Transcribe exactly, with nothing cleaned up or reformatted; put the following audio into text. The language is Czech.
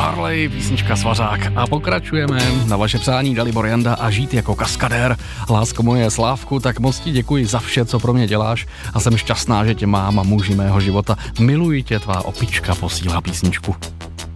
Marley, písnička Svařák. A pokračujeme. Na vaše přání Dalibor Janda a Žít jako kaskadér. Lásko moje, Slávku, tak moc ti děkuji za vše, co pro mě děláš a jsem šťastná, že tě mám a muži mého života. Miluji tě, tvá opička posílá písničku.